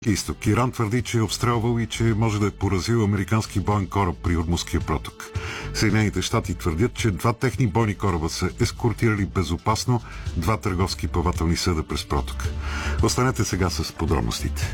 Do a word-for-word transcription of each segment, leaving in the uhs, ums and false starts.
Изток. Иран твърди, че е обстрелвал и че може да е поразил американски боен кораб при Ормузския проток. Съединените щати твърдят, че два техни бойни кораба са ескортирали безопасно два търговски плавателни съда през проток. Останете сега с подробностите.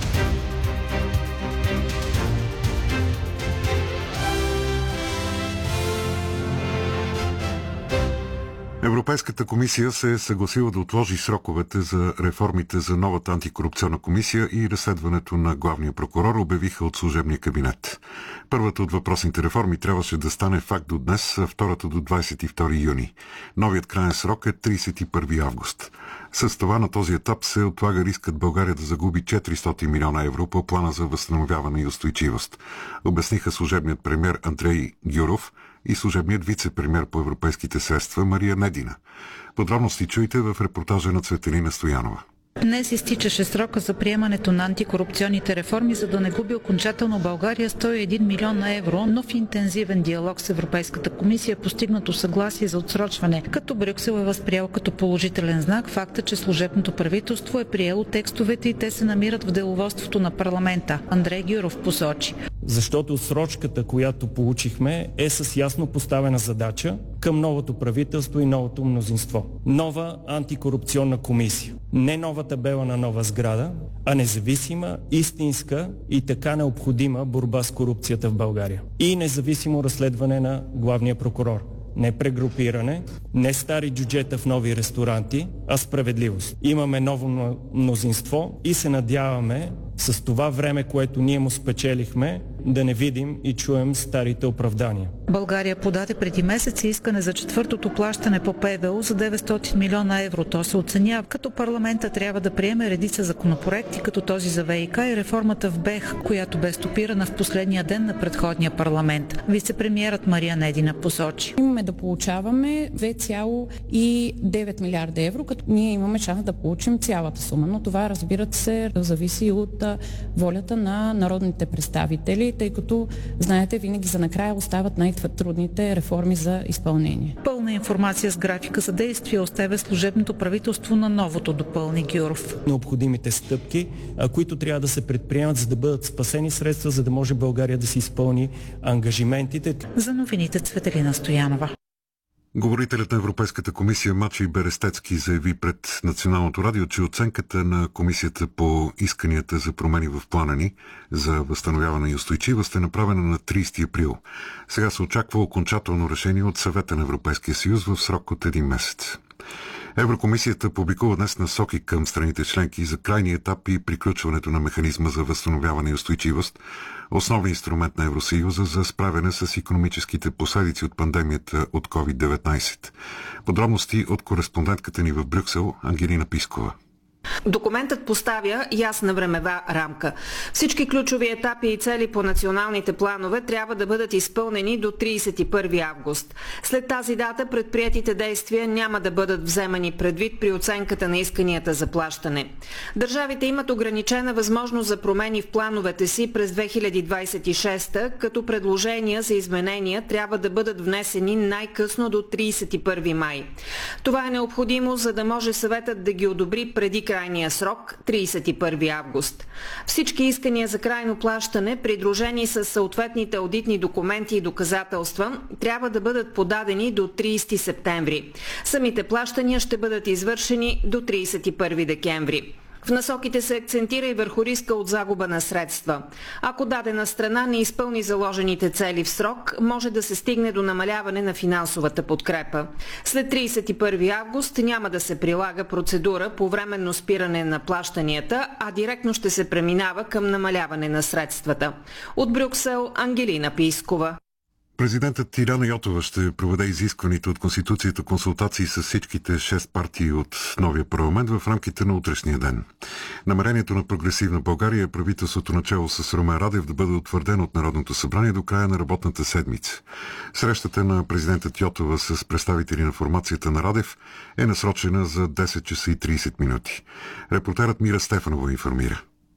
Европейската комисия се е съгласила да отложи сроковете за реформите за новата антикорупционна комисия и разследването на главния прокурор, обявиха от служебния кабинет. Първата от въпросните реформи трябваше да стане факт до днес, а втората до двадесет и втори юни. Новият крайен срок е тридесет и първи август. С това на този етап се отлага рискът България да загуби четиристотин милиона евро по плана за възстановяване и устойчивост, обясниха служебният премиер Андрей Гюров и служебният вице-премиер по европейските средства Мария Недина. Подробности чуйте в репортажа на Цветелина Стоянова. Днес изтичаше срока за приемането на антикорупционните реформи, за да не губи окончателно България сто и един милиона евро, но в интензивен диалог с Европейската комисия е постигнато съгласие за отсрочване, като Брюксел е възприел като положителен знак факта, че служебното правителство е приело текстовете и те се намират в деловодството на парламента. Андрей Гюров посочи. Защото срочката, която получихме, е с ясно поставена задача към новото правителство и новото мнозинство. Нова антикорупционна комисия. Не нова табела на нова сграда, а независима, истинска и така необходима борба с корупцията в България. И независимо разследване на главния прокурор. Не прегрупиране, не стари джуджета в нови ресторанти, а справедливост. Имаме ново мнозинство и се надяваме с това време, което ние му спечелихме, да не видим и чуем старите оправдания. България подаде преди месец искане за четвъртото плащане по ПВУ за деветстотин милиона евро. То се оценява, като парламента трябва да приеме редица законопроекти, като този за ВиК и реформата в БЕХ, която бе стопирана в последния ден на предходния парламент. Вице-премиерът Мария Недина посочи. Имаме да получаваме две цяло и девет милиарда евро, като ние имаме шанс да получим цялата сума. Но това, разбира се, зависи от волята на народните представители, тъй като, знаете, винаги за накрая остават най-трудните реформи за изпълнение. Пълна информация с графика за действие оставя служебното правителство на новото, допълни Гюров. Необходимите стъпки, които трябва да се предприемат, за да бъдат спасени средства, за да може България да си изпълни ангажиментите. За новините Цветелина Стоянова. Говорителят на Европейската комисия Мачей Берестецки заяви пред Националното радио, че оценката на комисията по исканията за промени в плана ни за възстановяване и устойчивост е направена на тридесети април. Сега се очаква окончателно решение от Съвета на Европейския съюз в срок от един месец. Еврокомисията публикува днес насоки към страните членки за крайни етапи и приключването на механизма за възстановяване и устойчивост, основен инструмент на Евросъюза за справяне с икономическите последици от пандемията от ковид деветнайсет. Подробности от кореспондентката ни в Брюксел Ангелина Пискова. Документът поставя ясна времева рамка. Всички ключови етапи и цели по националните планове трябва да бъдат изпълнени до тридесет и първи август. След тази дата предприетите действия няма да бъдат вземани предвид при оценката на исканията за плащане. Държавите имат ограничена възможност за промени в плановете си през две хиляди двадесет и шеста, като предложения за изменения трябва да бъдат внесени най-късно до тридесет и първи май. Това е необходимо, за да може съветът да ги одобри преди крайния срок тридесет и първи август. Всички искания за крайно плащане, придружени с съответните аудитни документи и доказателства, трябва да бъдат подадени до тридесети септември. Самите плащания ще бъдат извършени до тридесет и първи декември. В насоките се акцентира и върху риска от загуба на средства. Ако дадена страна не изпълни заложените цели в срок, може да се стигне до намаляване на финансовата подкрепа. След тридесет и първи август няма да се прилага процедура по временно спиране на плащанията, а директно ще се преминава към намаляване на средствата. От Брюксел Ангелина Пискова. Президентът Тиляна Йотова ще проведе изискваните от Конституцията консултации с всичките шест партии от новия парламент в рамките на утрешния ден. Намерението на Прогресивна България е правителството начало с Румен Радев да бъде утвърдено от Народното събрание до края на работната седмица. Срещата на президентът Йотова с представители на формацията на Радев е насрочена за десет часа и тридесет минути. Репортерът Мира Стефанова информира.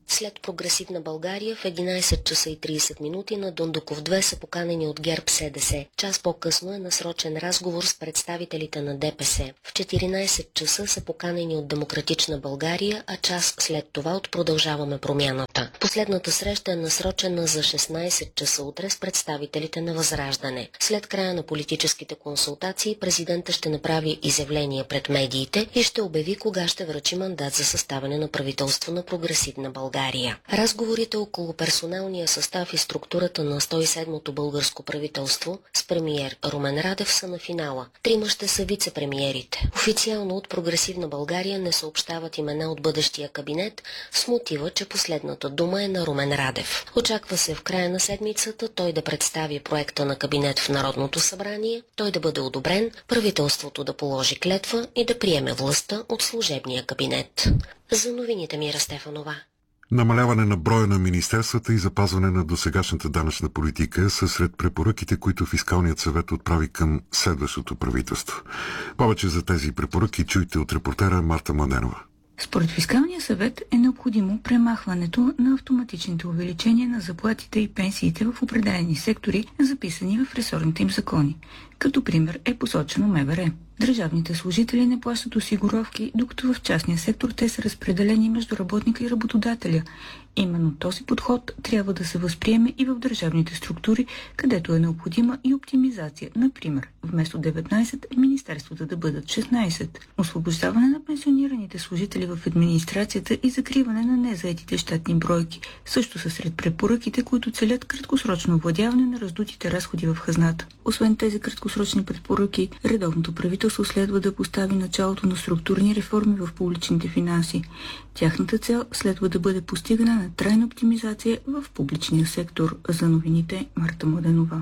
След Прогресивна България в единайсет часа и трийсет минути на Дондуков две са поканени от ГЕРБ СДС. Час по-късно е насрочен разговор с представителите на ДПС. В четиринайсет часа са поканени от Демократична България, а час след това от Продължаваме промяната. Последната среща е насрочена за шестнайсет часа утре с представителите на Възраждане. След края на политическите консултации президентът ще направи изявление пред медиите и ще обяви кога ще връчи мандат за съставяне на правителство на Прогресивна България. Разговорите около персоналния състав и структурата на сто и седмото българско правителство с премиер Румен Радев са на финала. Трима ще са вице-премиерите. Официално от Прогресивна България не съобщават имена от бъдещия кабинет с мотива, че последната дума е на Румен Радев. Очаква се в края на седмицата той да представи проекта на кабинет в Народното събрание, той да бъде одобрен, правителството да положи клетва и да приеме властта от служебния кабинет. За новините Мира Стефанова. Намаляване на броя на министерствата и запазване на досегашната данъчна политика са сред препоръките, които Фискалният съвет отправи към следващото правителство. Повече за тези препоръки чуйте от репортера Марта Младенова. Според Фискалния съвет е необходимо премахването на автоматичните увеличения на заплатите и пенсиите в определени сектори, записани в ресорните им закони. Като пример е посочено МВР. Държавните служители не плащат осигуровки, докато в частния сектор те са разпределени между работника и работодателя. Именно този подход трябва да се възприеме и в държавните структури, където е необходима и оптимизация. Например, вместо деветнайсет, министерствата да бъдат шестнайсет. Освобождаване на пенсионираните служители в администрацията и закриване на незаетите щатни бройки също са сред препоръките, които целят краткосрочно овладяване на раздутите разходи в хазната. Освен тези краткосрочни препоръки, редовното правителство следва да постави началото на структурни реформи в публичните финанси. Тяхната цел следва да бъде постигане на трайна оптимизация в публичния сектор. За новините Марта Младенова.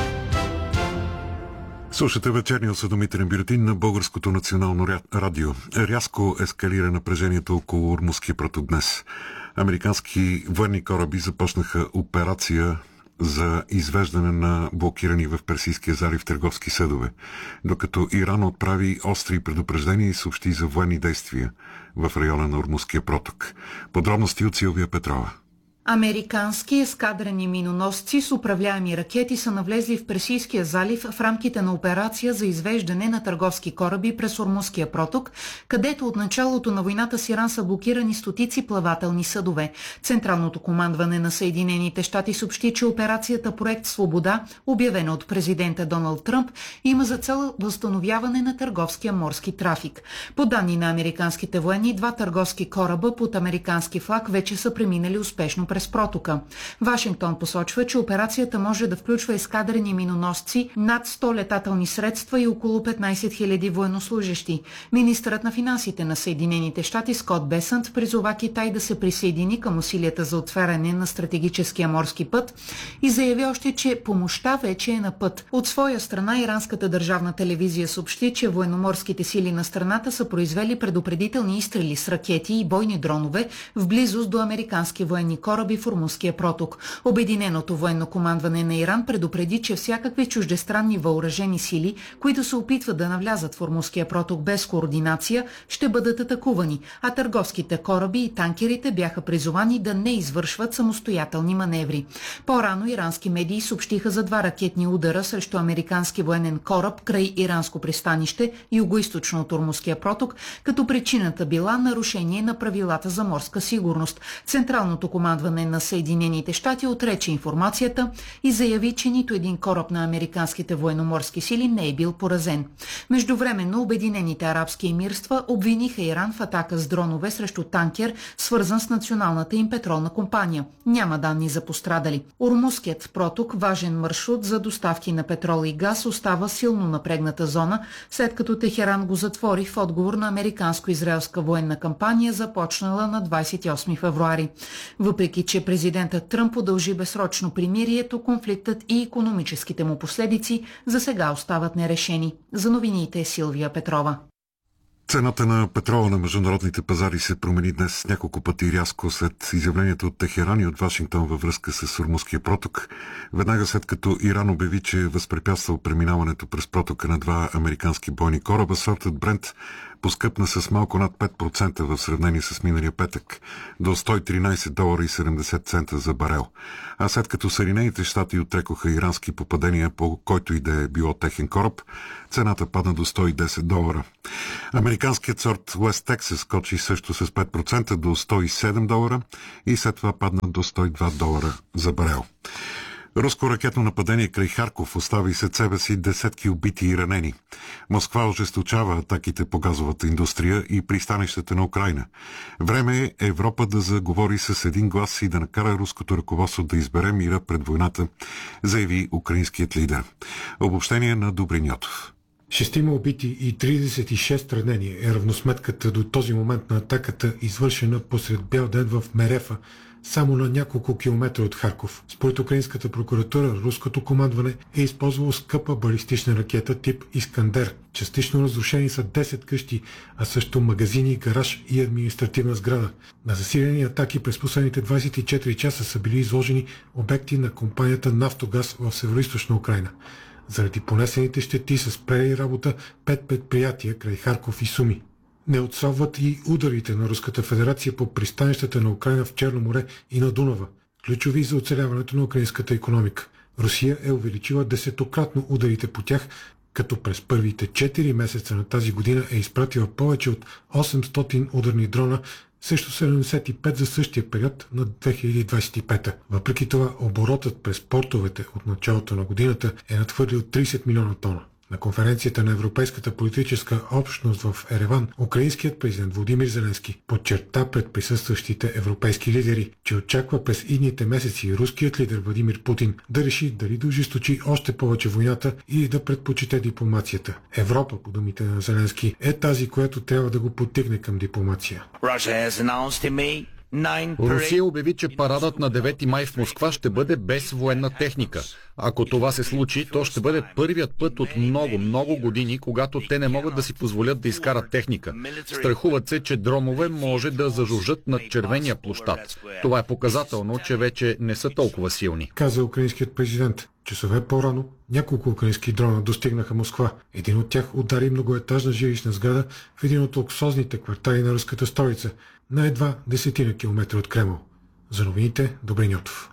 Слушате вечерния осведомителен бюлетин на Българското национално радио. Рязко ескалира напрежението около Ормузския проток днес. Американски военни кораби започнаха операция за извеждане на блокирани в Персийския залив търговски съдове, докато Иран отправи остри предупреждения и съобщи за военни действия в района на Ормузския проток. Подробности от Силвия Петрова. Американски ескадрени миноносци с управляеми ракети са навлезли в Персийския залив в рамките на операция за извеждане на търговски кораби през Ормузския проток, където от началото на войната с Иран са блокирани стотици плавателни съдове. Централното командване на Съединените щати съобщи, че операцията Проект Свобода, обявена от президента Доналд Тръмп, има за цел възстановяване на търговския морски трафик. По данни на американските военни, два търговски кораба под американски флаг вече са преминали успешно през протока. Вашингтон посочва, че операцията може да включва ескадрени миноносци, над сто летателни средства и около петнайсет хиляди военнослужещи. Министърът на финансите на Съединените щати Скот Бесънт призова Китай да се присъедини към усилията за отваряне на стратегическия морски път и заяви още, че помощта вече е на път. От своя страна иранската държавна телевизия съобщи, че военноморските сили на страната са произвели предупредителни изстрели с ракети и бойни дронове в близост до американски военни кораби в Ормузския проток. Обединеното военно командване на Иран предупреди, че всякакви чуждестранни въоръжени сили, които се опитват да навлязат в Ормузския проток без координация, ще бъдат атакувани, а търговските кораби и танкерите бяха призовани да не извършват самостоятелни маневри. По-рано ирански медии съобщиха за два ракетни удара срещу американски военен кораб край иранско пристанище, югоизточно от Ормузския проток, като причината била нарушение на правилата за морска сигурност. Централното командване на Съединените щати отрече информацията и заяви, че нито един кораб на американските военноморски сили не е бил поразен. Междувременно Обединените арабски емирства обвиниха Иран в атака с дронове срещу танкер, свързан с националната им петролна компания. Няма данни за пострадали. Ормузският проток, важен маршрут за доставки на петрол и газ, остава силно напрегната зона, след като Техеран го затвори в отговор на американско-израелска военна кампания, започнала на двайсет и осми февруари. Въпреки че президентът Тръмп удължи безсрочно примирието, конфликтът и икономическите му последици за сега остават нерешени. За новините Силвия Петрова. Цената на петрола на международните пазари се промени днес няколко пъти рязко след изявлението от Техеран и от Вашингтон във връзка с Ормузския проток. Веднага след като Иран обяви, че е възпрепятствал преминаването през протока на два американски бойни кораба, сортът Брент поскъпна с малко над пет процента в сравнение с миналия петък, до сто и тринадесет долара и седемдесет цента за барел. А след като Съединените щати отрекоха ирански попадения по който и да е било техен кораб, цената падна до сто и десет долара. Американският сорт West Texas скочи също с пет процента до сто и седем долара и след това падна до сто и два долара за барел. Руско ракетно нападение край Харков остави след себе си десетки убити и ранени. Москва ожесточава атаките по газовата индустрия и пристанищата на Украйна. Време е Европа да заговори с един глас и да накара руското ръководство да избере мира пред войната, заяви украинският лидер. Обобщение на Добрин Йотов. Шестима убити и тридесет и шест ранени е равносметката до този момент на атаката, извършена посред бял ден в Мерефа, само на няколко километра от Харков. Според украинската прокуратура, руското командване е използвало скъпа балистична ракета тип Искандер. Частично разрушени са десет къщи, а също магазини, гараж и административна сграда. На засилени атаки през последните двадесет и четири часа са били изложени обекти на компанията Нафтогаз в североизточна Украйна. Заради понесените щети са спрели работа пет предприятия край Харков и Суми. Не отслабват и ударите на Руската федерация по пристанищата на Украйна в Черно море и на Дунава, ключови за оцеляването на украинската икономика. Русия е увеличила десетократно ударите по тях, като през първите четири месеца на тази година е изпратила повече от осемстотин ударни дрона, срещу седемдесет и пет за същия период на две хиляди двадесет и пета. Въпреки това, оборотът през портовете от началото на годината е надхвърлил тридесет милиона тона. На конференцията на Европейската политическа общност в Ереван, украинският президент Володимир Зеленски подчерта пред присъстващите европейски лидери, че очаква през идните месеци руският лидер Владимир Путин да реши дали да ожесточи още повече войната или да предпочете дипломацията. Европа, по думите на Зеленски, е тази, която трябва да го подтигне към дипломация. Русия обяви, че парадът на девети май в Москва ще бъде без военна техника. Ако това се случи, то ще бъде първият път от много, много години, когато те не могат да си позволят да изкарат техника. Страхуват се, че дронове може да зажужжат над червения площад. Това е показателно, че вече не са толкова силни, каза украинският президент. Часове по-рано няколко украински дрона достигнаха Москва. Един от тях удари многоетажна жилищна сграда в един от луксозните квартали на руската столица, на едва десетина километра от Кремъл. За новините, Добрин Йотов.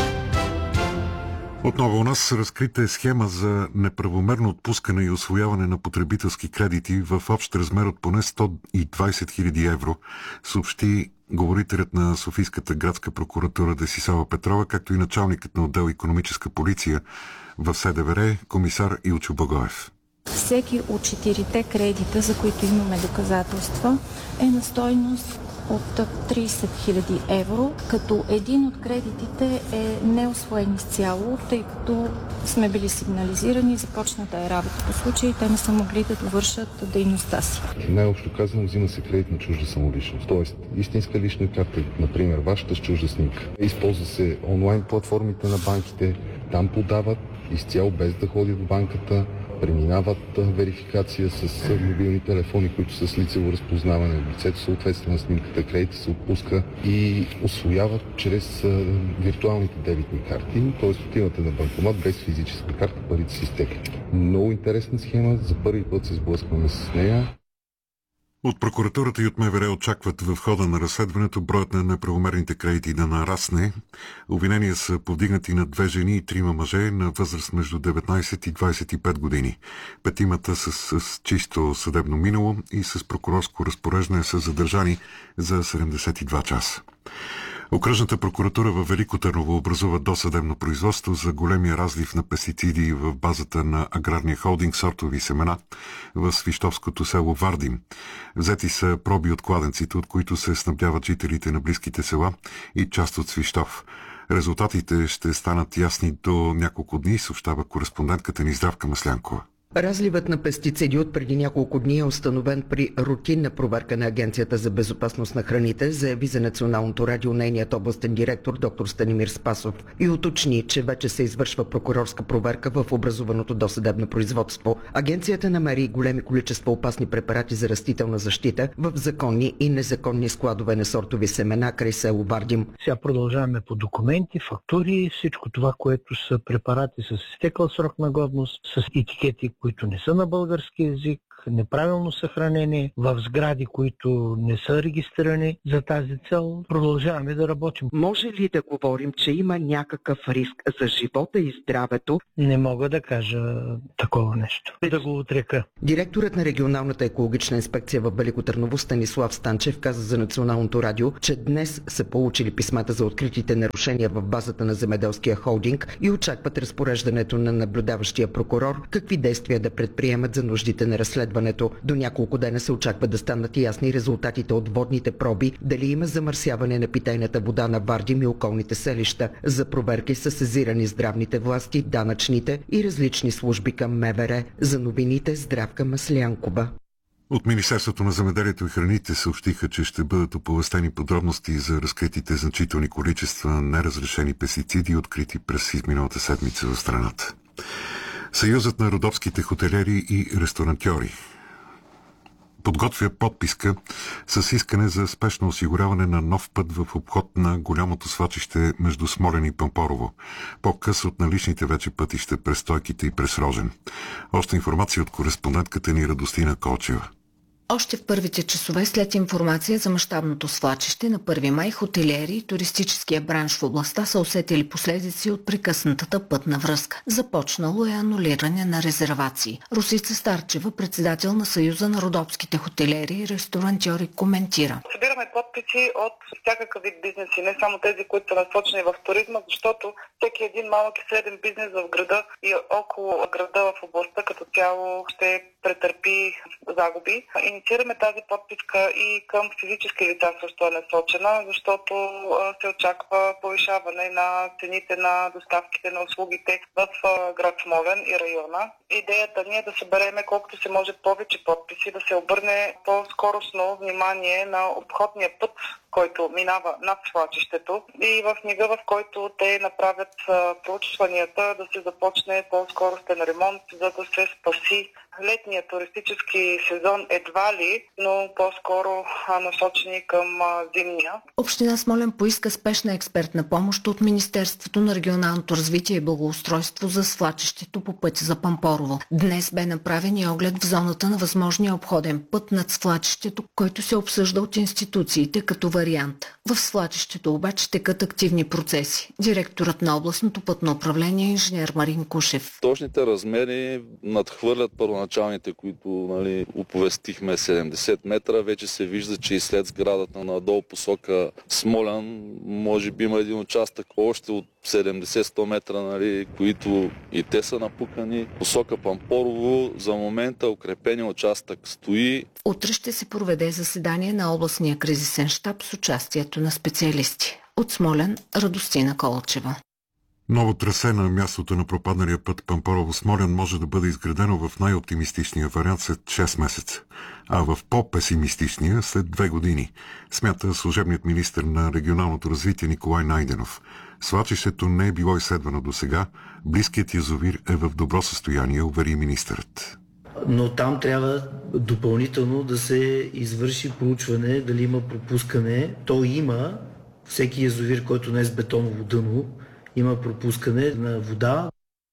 Отново у нас разкрита е схема за неправомерно отпускане и усвояване на потребителски кредити в общ размер от поне сто и двадесет хиляди евро, съобщи говорителят на Софийската градска прокуратура Десислава Петрова, както и началникът на отдел икономическа полиция в СДВР, комисар Илчо Благоев. Всеки от четирите кредита, за които имаме доказателства, е на стойност от тридесет хиляди евро, като един от кредитите е неусвоен изцяло, тъй като сме били сигнализирани и започната е работа по случай и те не са могли да довършат дейността си. Най-общо казано, взима се кредит на чужда самоличност, т.е. истинска лична карта, например вашата с чужда снимка. Използва се онлайн платформите на банките, там подават изцяло без да ходят в банката, преминават верификация с мобилни телефони, които са с лицево разпознаване от лицето, съответствие на снимката, кредита се отпуска и усвояват чрез виртуалните дебитни карти, т.е. отивате на банкомат без физическа карта, парите си изтеклят. Много интересна схема, за първи път се сблъскваме с нея. От прокуратурата и от МВР очакват в хода на разследването броят на неправомерните кредити да нарасне. Обвинения са повдигнати на две жени и трима мъже на възраст между деветнадесет и двадесет и пет години. Петимата с, с чисто съдебно минало и с прокурорско разпореждане са задържани за седемдесет и два часа. Окръжната прокуратура във Велико Търново образува досъдебно производство за големия разлив на пестициди в базата на аграрния холдинг сортови семена в свищовското село Вардим. Взети са проби от кладенците, от които се снабдяват жителите на близките села и част от Свищов. Резултатите ще станат ясни до няколко дни, съобщава кореспондентката ни Здравка Маслянкова. Разливът на пестициди от преди няколко дни е установен при рутинна проверка на Агенцията за безопасност на храните, заяви за Националното радио нейният областен директор доктор Станимир Спасов и уточни, че вече се извършва прокурорска проверка в образуваното досъдебно производство. Агенцията намери големи количества опасни препарати за растителна защита в законни и незаконни складове на сортови семена край село Вардим. Сега продължаваме по документи, фактури, всичко това, което са препарати с изтекъл срок на годност, с етикети, които не са на български език, неправилно съхранени, в сгради, които не са регистрирани за тази цел. Продължаваме да работим. Може ли да говорим, че има някакъв риск за живота и здравето? Не мога да кажа такова нещо. Да го отрека. Директорът на регионалната екологична инспекция в Велико Търново Станислав Станчев каза за Националното радио, че днес са получили писмата за откритите нарушения в базата на земеделския холдинг и очакват разпореждането на наблюдаващия прокурор какви действия да предприемат за нуждите на разследването. До няколко дена се очаква да станат ясни резултатите от водните проби, дали има замърсяване на питейната вода на Вардим и околните селища. За проверки са сезирани здравните власти, данъчните и различни служби към МВР. За новините Здравка Маслянкова. От Министерството на земеделието и храните съобщиха, че ще бъдат оповестени подробности за разкритите значителни количества неразрешени пестициди, открити през изминалата седмица в страната. Съюзът на родопските хотелиери и ресторантьори подготвя подписка с искане за спешно осигуряване на нов път в обход на голямото свлачище между Смолян и Пампорово, по-къс от наличните вече пътища през Стойките и през Рожен. Още информация от кореспондентката ни Радостина Колчева. Още в първите часове след информация за мащабното свлачище на първи май хотелиери и туристическия бранш в областта са усетили последици от прекъснатата пътна връзка. Започнало е анулиране на резервации. Русица Старчева, председател на Съюза на родопските хотелиери и ресторантьори, коментира. Събираме подписи от всякакъв вид бизнеси, не само тези, които са насочени в туризма, защото всеки един малък и среден бизнес в града и около града в областта като цяло ще претърпи загуби. Инициираме тази подписка и към физически лица също е насочена, защото се очаква повишаване на цените на доставките на услугите в град Смолян и района. Идеята ни е да събереме колкото се може повече подписи, да се обърне по-скоростно внимание на обходния път, който минава над свлачището и в мига, в който те направят проучванията, да се започне по-скоростен ремонт, за да се спаси летния туристически сезон едва ли, но по-скоро насочени към зимния. Община Смолян поиска спешна експертна помощ от Министерството на регионалното развитие и благоустройство за свлачището по пътя за Пампорово. Днес бе направен и оглед в зоната на възможния обходен път над свлачището, който се обсъжда от институциите като вариант. В свлачището обаче текат активни процеси. Директорът на областното пътно управление инженер Марин Кушев. Точните размери надхвърлят първоначалните, които нали, оповестихме седемдесет метра. Вече се вижда, че и след сградата надолу посока Смолян, може би има един участък още от седемдесет-сто метра, нали, които и те са напукани. Посока Пампорово за момента укрепения участък стои. Утре ще се проведе заседание на областния кризисен щаб с участието на специалисти. От Смолян Радостина Колчева. Ново трасе на мястото на пропадналия път Пампорово-Смолян може да бъде изградено в най-оптимистичния вариант след шест месеца, а в по-песимистичния след две години, смята служебният министър на регионалното развитие Николай Найденов. Свлачището не е било изследвано досега, близкият язовир е в добро състояние, увери министърът. Но там трябва допълнително да се извърши проучване дали има пропускане. То има, всеки язовир, който не е с бетоново дъно, има пропускане на вода.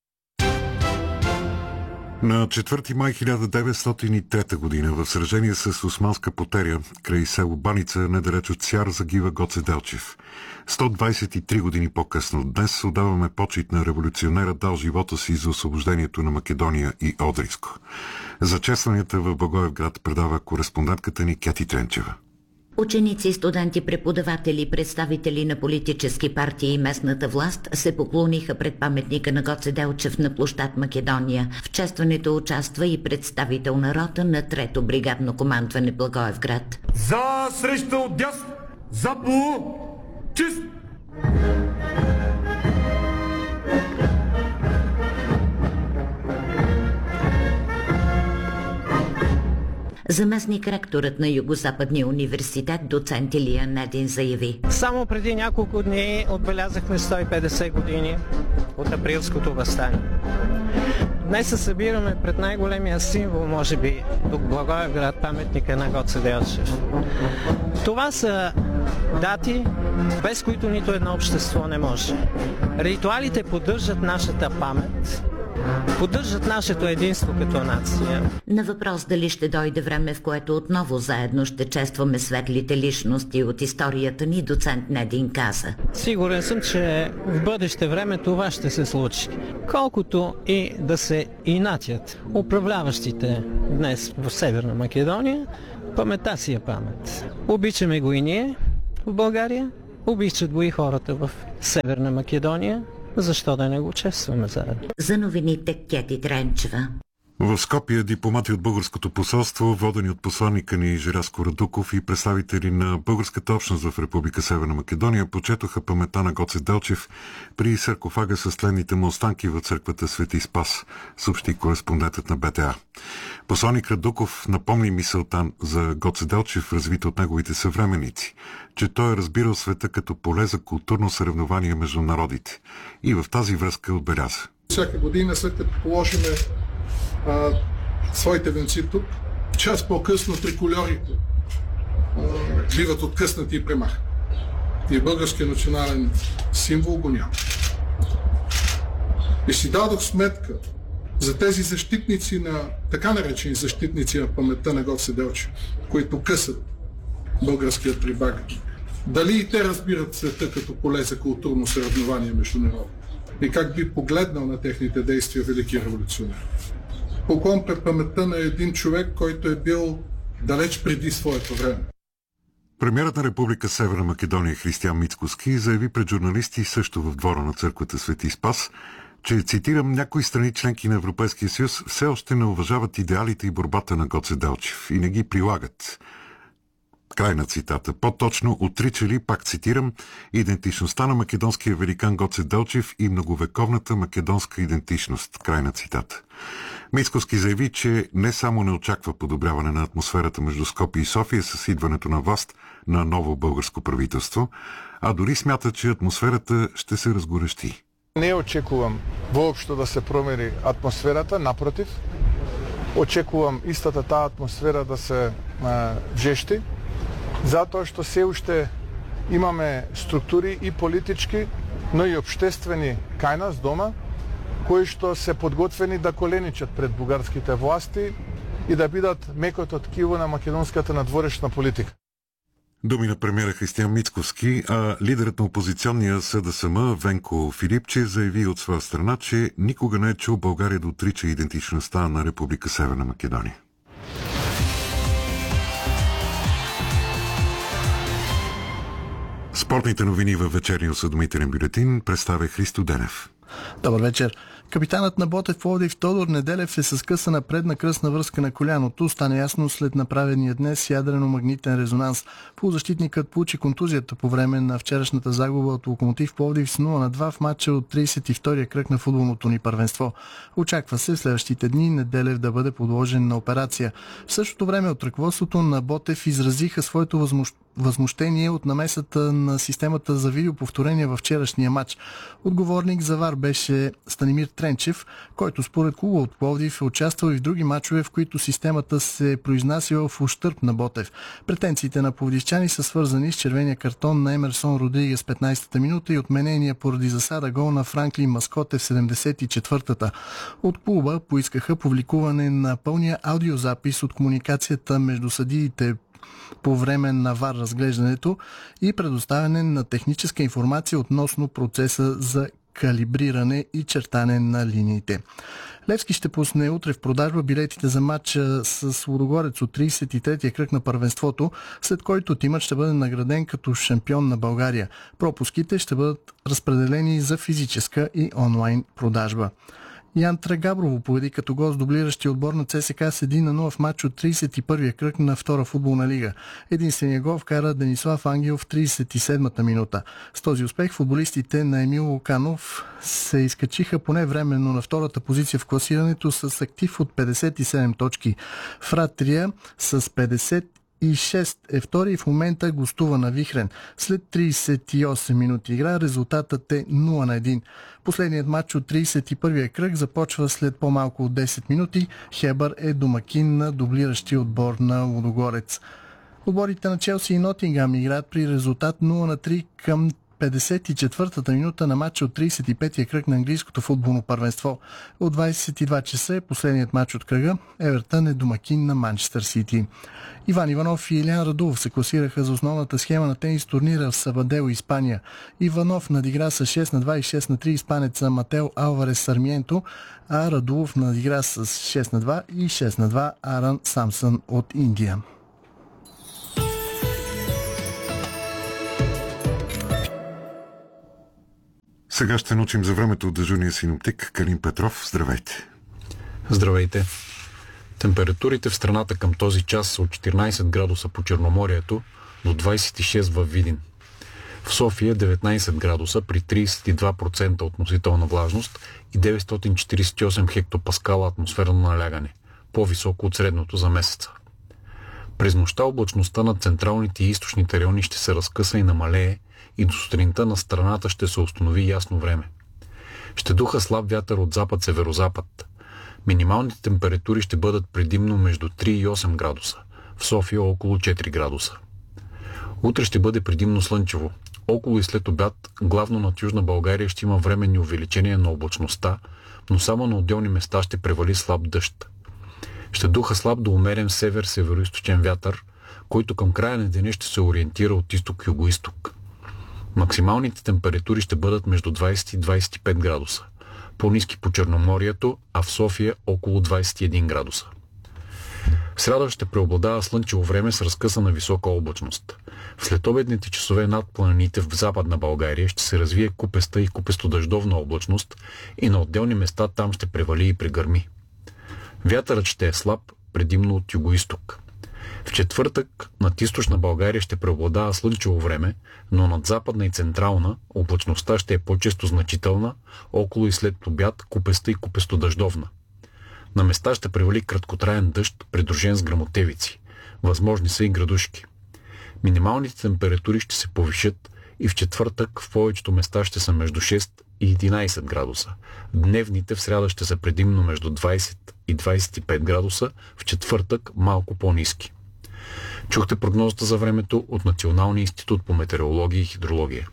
На четвърти май хиляда деветстотин и трета година в сражение с османска потеря край село Баница, недалеч от Сяр, загива Гоце Делчев. сто двадесет и три години по-късно днес отдаваме почит на революционера, дал живота си за освобождението на Македония и Одринско. За честванията в Благоевград предава кореспондентката ни Кети Тренчева. Ученици, студенти, преподаватели, представители на политически партии и местната власт се поклониха пред паметника на Гоце Делчев на площад Македония. В честването участва и представител на рота на трето бригадно командване Благоевград. За среща от дясно! За по чист! Заместник ректорът на Югозападния университет доцент Илия Недин заяви. Само преди няколко дни отбелязахме сто и петдесет години от априлското въстание. Днес се събираме пред най-големия символ, може би, тук Благоевград, паметника на Гоце Делчев. Това са дати, без които нито едно общество не може. Ритуалите поддържат нашата памет, поддържат нашето единство като нация. На въпрос дали ще дойде време, в което отново заедно ще честваме светлите личности от историята ни, доцент Недин каза: Сигурен съм, че в бъдеще време това ще се случи. Колкото и да се инатят управляващите днес в Северна Македония, паметта си е памет. Обичаме го и ние в България, обичат го и хората в Северна Македония. Защо да не го честваме заедно? За новините Кети Тренчева. В Скопие дипломати от българското посолство, водени от посланника ни Желязко Радуков и представители на българската общност в Република Северна Македония, почетоха паметта на Гоце Делчев при саркофага с тленните му останки в църквата Свети Спас, съобщи кореспондентът на БТА. Посланник Радуков напомни мисълта за Гоце Делчев, развита от неговите съвременници, че той е разбирал света като поле за културно съревнование между народите. И в тази връзка отбеляза: всяка година, след като положиме а, своите венци тук, час по-късно трикольорите а, биват откъснати и премахнати. И българският национален символ го няма. И си дадох сметка за тези защитници на, така наречени защитници на паметта на Гоце Делчев, които късат българският прибаг. Дали и те разбират света като поле за културно съревнование между народи? И как би погледнал на техните действия велики революционер? Поклон пред паметта на един човек, който е бил далеч преди своето време. Премиерът на Република Северна Македония Християн Мицкоски заяви пред журналисти също в двора на църквата Свети Спас, че, цитирам, някои страни членки на Европейския съюз все още не уважават идеалите и борбата на Гоце Делчев и не ги прилагат. Край на цитата. По-точно отричали, пак цитирам, идентичността на македонския великан Гоце Делчев и многовековната македонска идентичност. Край на цитата. Мицкоски заяви, че не само не очаква подобряване на атмосферата между Скопие и София с идването на власт на ново българско правителство, а дори смята, че атмосферата ще се разгорещи. Не очекувам въобще да се промени атмосферата, напротив. Очекувам истата таа атмосфера да се а, вжешти, затоа што се уште имаме структури и политички, но и обществени кај нас дома, кои што се подготвени да коленичат пред бугарските власти и да бидат мекото ткиво на македонската надворешна политика. Думи на премиера Християн Мицкоски, а лидерът на опозиционния СДСМ Венко Филипче заяви от своя страна, че никога не е чул България да отрича идентичността на Република Северна Македония. Спортните новини във вечерния осведомителен бюлетин представя Христо Денев. Добър вечер. Капитанът на Ботев Пловдив Тодор Неделев е с късана предна кръстна връзка на коляното. Стана ясно след направения днес ядрено-магнитен резонанс. Полузащитникът получи контузията по време на вчерашната загуба от Локомотив Пловдив с нула на два в матча от тридесет и втория кръг на футболното ни първенство. Очаква се в следващите дни Неделев да бъде подложен на операция. В същото време от ръководството на Ботев изразиха своето възмущение възмущение от намесата на системата за видеоповторение във вчерашния матч. Отговорник за ВАР беше Станимир Тренчев, който според клуба от Пловдив е участвал и в други мачове, в които системата се е произнасяла в ущърб на Ботев. Претенциите на пловдивчани са свързани с червения картон на Емерсон Родригес в петнадесета минута и отменения поради засада гол на Франклин Маскоте в седемдесет и четвъртата. От клуба поискаха публикуване на пълния аудиозапис от комуникацията между съдиите по време на ВАР разглеждането и предоставяне на техническа информация относно процеса за калибриране и чертане на линиите. Левски ще пусне утре в продажба билетите за матча с Лудогорец от тридесет и третия кръг на първенството, след който тимът ще бъде награден като шампион на България. Пропуските ще бъдат разпределени за физическа и онлайн продажба. Ян Трегаброво победи като гост дублиращия отбор на ЦСКА с един на нула в матч от тридесет и първия кръг на втора футболна лига. Единствения гол вкара Денислав Ангел в тридесет и седмата минута. С този успех футболистите на Емил Луканов се изкачиха поне временно на втората позиция в класирането с актив от петдесет и седем точки. Фратрия с петдесет и шест е втори и в момента гостува на Вихрен. След тридесет и осем минути игра резултатът е нула на едно. Последният матч от тридесет и първия кръг започва след по-малко от десет минути. Хебър е домакин на дублиращия отбор на Лудогорец. Отборите на Челси и Нотингам играят при резултат нула на три към петдесет и четвъртата минута на матча от тридесет и петия кръг на английското футболно първенство. От двадесет и два часа е последният матч от кръга. Евертън е домакин на Манчестър Сити. Иван Иванов и Илиан Радулов се класираха за основната схема на тенис турнира в Сабадел, Испания. Иванов надигра с шест на два и шест на три испанеца Матео Алварес Сармиенто, а Радулов надигра с шест на два и шест на два Аран Самсън от Индия. Сега ще научим за времето от дежурния синоптик Калин Петров. Здравейте! Здравейте! Температурите в страната към този час са от четиринадесет градуса по Черноморието до двадесет и шест във Видин. В София деветнадесет градуса при тридесет и два процента относителна влажност и деветстотин четиридесет и осем хектопаскала атмосферно налягане, по-високо от средното за месеца. През нощта облачността над централните и източните райони ще се разкъса и намалее и до сутринта на страната ще се установи ясно време. Ще духа слаб вятър от запад-северозапад. Минималните температури ще бъдат предимно между три и осем градуса, в София около четири градуса. Утре ще бъде предимно слънчево. Около и след обяд, главно над Южна България ще има временни увеличения на облачността, но само на отделни места ще превали слаб дъжд. Ще духа слаб до умерен север-североизточен вятър, който към края на деня ще се ориентира от изток-югоизток. Максималните температури ще бъдат между двадесет и двадесет и пет градуса, по-ниски по Черноморието, а в София около двадесет и един градуса. В сряда ще преобладава слънчево време с разкъсана висока облачност. В следобедните часове над планините в Западна България ще се развие купеста и купесто-дъждовна облачност и на отделни места там ще превали и прегърми. Вятърът ще е слаб, предимно от югоизток. В четвъртък над източна България ще преобладава слънчево време, но над западна и централна облачността ще е по-често значителна, около и след обяд купеста и купесто-дъждовна. На места ще превали краткотраен дъжд, придружен с гръмотевици. Възможни са и градушки. Минималните температури ще се повишат и в четвъртък в повечето места ще са между шест и единадесет градуса. Дневните в сряда ще са предимно между двадесет и двадесет и пет градуса, в четвъртък малко по-ниски. Чухте прогнозата за времето от Националния институт по метеорология и хидрология.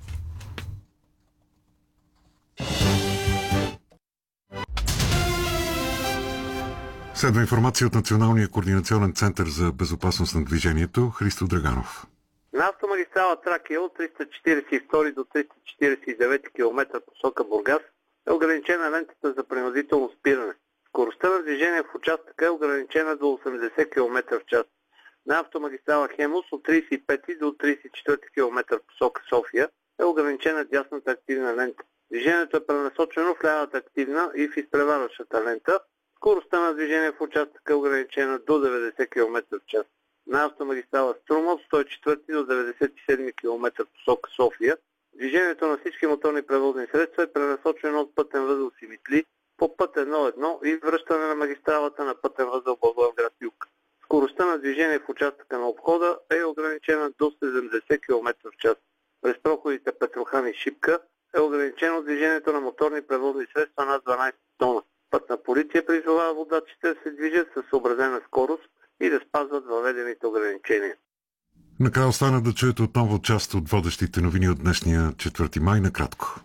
Следва информация от Националния координационен център за безопасност на движението. Христо Драганов. На автомагистрала Тракия от триста четиридесет и втори до триста четиридесет и девети километра посока Бургас е ограничена лентата за принудително спиране. Скоростта на движение в участъка е ограничена до осемдесет километра в час. На автомагистрала Хемус от тридесет и пети до тридесет и четвърти километра посока София е ограничена дясната активна лента. Движението е пренасочено в лявата активна и в изпреварващата лента. Скоростта на движение в участъка е ограничена до деветдесет километра в час. На автомагистрала Струма от сто и четвърти до деветдесет и седми километра посока София движението на всички моторни превозни средства е пренасочено от пътен възел Симитли по път едно едно и връщане на магистралата на пътен възел Благоевград юг. Скоростта на движение в участъка на обхода е ограничена до седемдесет километра в час. През проходите Петрохан и Шипка е ограничено движението на моторни превозни средства над дванадесет тона. Пътна полиция призовава водачите да се движат със съобразена скорост и да спазват въведените ограничения. Накрая остана да чуете отново част от водещите новини от днешния четвърти май накратко.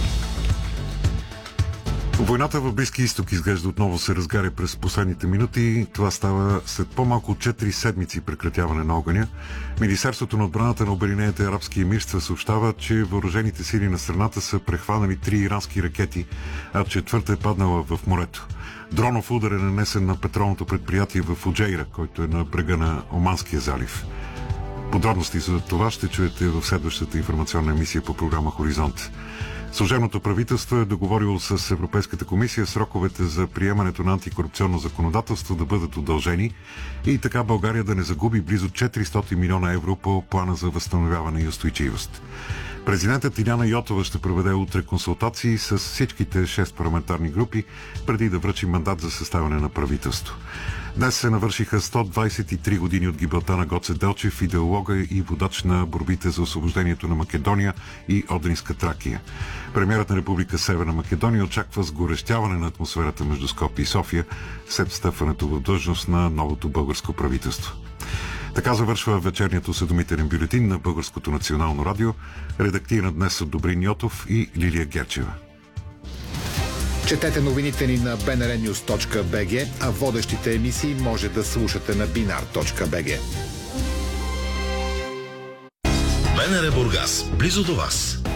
Войната в Близкия изток изглежда отново се разгаря през последните минути. Това става след по-малко от четири седмици прекратяване на огъня. Министерството на отбраната на Обединените арабски емирства съобщава, че въоръжените сили на страната са прехванали три ирански ракети, а четвърта е паднала в морето. Дронов удар е нанесен на петролното предприятие в Фуджейра, който е на брега на Оманския залив. Подробности за това ще чуете в следващата информационна емисия по програма Хоризонт. Служебното правителство е договорило с Европейската комисия сроковете за приемането на антикорупционно законодателство да бъдат удължени и така България да не загуби близо четиристотин милиона евро по плана за възстановяване и устойчивост. Президентът Иляна Йотова ще проведе утре консултации с всичките шест парламентарни групи, преди да връчи мандат за съставяне на правителство. Днес се навършиха сто двадесет и три години от гибелта на Гоце Делчев, идеолога и водач на борбите за освобождението на Македония и Одринска Тракия. Премиерът на Република Северна Македония очаква сгорещяване на атмосферата между Скопие и София след встъпването в длъжност на новото българско правителство. Така завършва вечерният осведомителен бюлетин на Българското национално радио, редактиран днес от Добрин Йотов и Лилия Герчева. Четете новините ни на би ен ар нюз точка би джи, а водещите емисии може да слушате на бинар точка би джи. БНР Бургас, близо до вас.